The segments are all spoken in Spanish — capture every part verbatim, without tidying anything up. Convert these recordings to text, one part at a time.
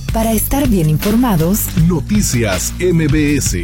Para estar bien informados, Noticias M B S.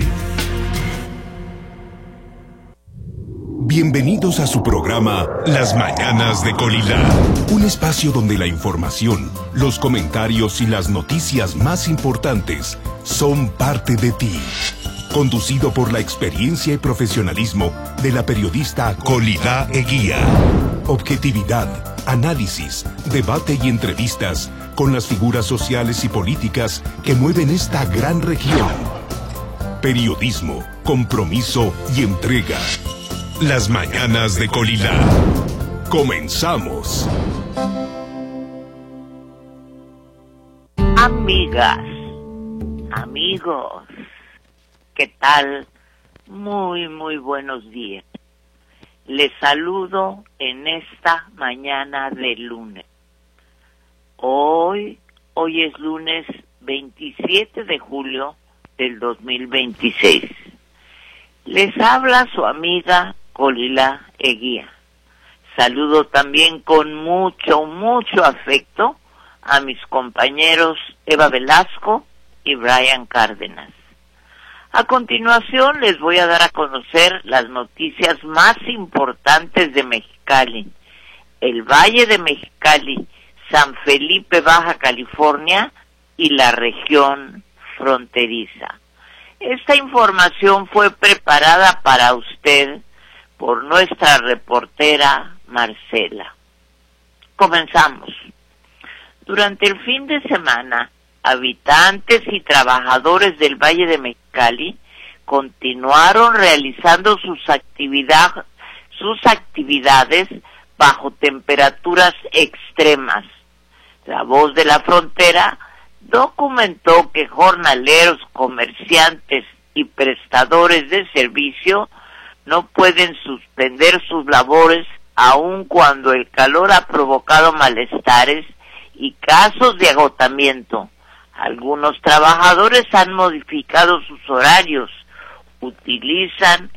Bienvenidos a su programa Las Mañanas de Colila, un espacio donde la información, los comentarios y las noticias más importantes son parte de ti. Conducido por la experiencia y profesionalismo de la periodista Colila Eguía. Objetividad, análisis, debate y entrevistas con las figuras sociales y políticas que mueven esta gran región. Periodismo, compromiso y entrega. Las Mañanas de Colila. Comenzamos. Amigas, amigos, ¿qué tal? Muy, muy buenos días. Les saludo en esta mañana de lunes. Hoy, hoy es lunes veintisiete de julio del dos mil veintiséis. Les habla su amiga Colila Eguía. Saludo también con mucho, mucho afecto a mis compañeros Eva Velasco y Brian Cárdenas. A continuación les voy a dar a conocer las noticias más importantes de Mexicali, el Valle de Mexicali, San Felipe, Baja California y la región fronteriza. Esta información fue preparada para usted por nuestra reportera Marcela. Comenzamos. Durante el fin de semana, habitantes y trabajadores del Valle de Mexicali continuaron realizando sus actividad, sus actividades bajo temperaturas extremas. La Voz de la Frontera documentó que jornaleros, comerciantes y prestadores de servicio no pueden suspender sus labores aun cuando el calor ha provocado malestares y casos de agotamiento. Algunos trabajadores han modificado sus horarios, utilizan